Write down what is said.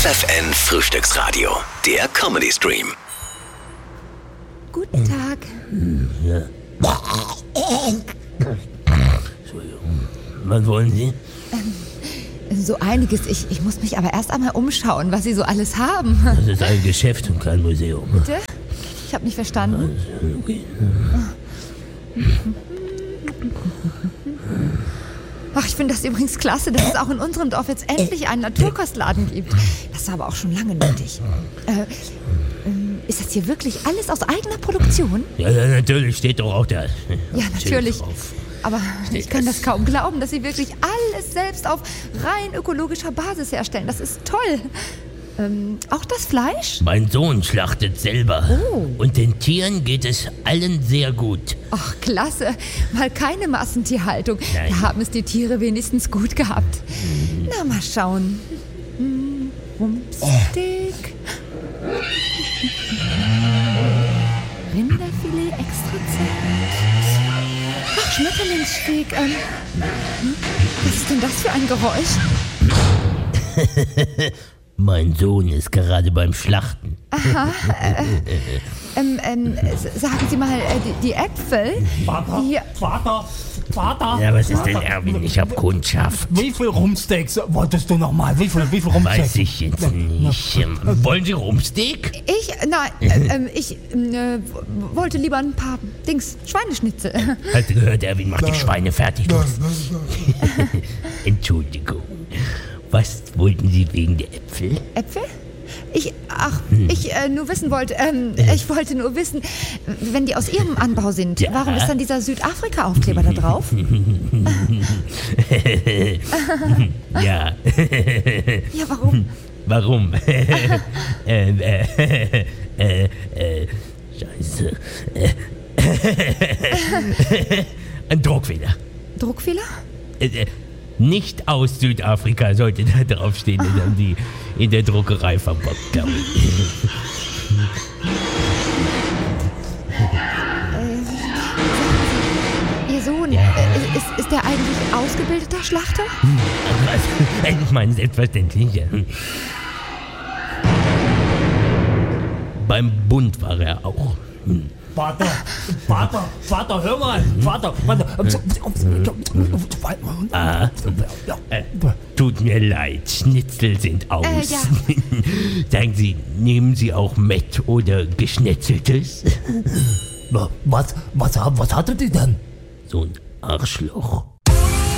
FFN Frühstücksradio, der Comedy Stream. Guten Tag. Ja. Entschuldigung. Was wollen Sie? So einiges. Ich muss mich aber erst einmal umschauen, was Sie so alles haben. Das ist ein Geschäft und kein Museum. Bitte? Ich habe nicht verstanden. Okay. Ach, ich finde das übrigens klasse, dass es auch in unserem Dorf jetzt endlich einen Naturkostladen gibt. Das war aber auch schon lange nötig. Ist das hier wirklich alles aus eigener Produktion? Ja, natürlich steht doch auch da. Ja, natürlich. Drauf. Aber ich kann das kaum glauben, dass Sie wirklich alles selbst auf rein ökologischer Basis herstellen. Das ist toll. Auch das Fleisch? Mein Sohn schlachtet selber. Oh. Und den Tieren geht es allen sehr gut. Ach, klasse. Mal keine Massentierhaltung. Nein. Da haben es die Tiere wenigstens gut gehabt. Na, mal schauen. Rumpsteak. Rinderfilet extra zart. Ach, Schmetterlingssteak. Was ist denn das für ein Geräusch? Mein Sohn ist gerade beim Schlachten. Aha. Sagen Sie mal, die Äpfel. Vater, Hier. Vater. Ja, was ist denn, Erwin? Ich hab Kundschaft. Wie viel Rumpsteaks wolltest du nochmal? Wie viel Rumpsteaks? Weiß ich jetzt nicht. Wollen Sie Rumpsteak? Ich wollte lieber ein paar Schweineschnitzel. Hast du gehört, Erwin macht die Schweine fertig. Entschuldigung. Was wollten Sie wegen der Äpfel? Äpfel? Ich nur wissen wollte, ich wollte nur wissen, wenn die aus Ihrem Anbau sind, Ja. warum ist dann dieser Südafrika-Aufkleber da drauf? Ja. Ja, warum? Warum? Scheiße. Ein Druckfehler. Druckfehler? Nicht aus Südafrika sollte da draufstehen. Das haben die in der Druckerei verbockt, glaube ich. Ihr Sohn, ist der eigentlich ausgebildeter Schlachter? Ich meine, selbstverständlich. Ja. Beim Bund war er auch. Vater, hör mal. Vater. Tut mir leid, Schnitzel sind aus. Ja. Sagen Sie, nehmen Sie auch Mett oder Geschnetzeltes? Was hattet ihr denn? So ein Arschloch.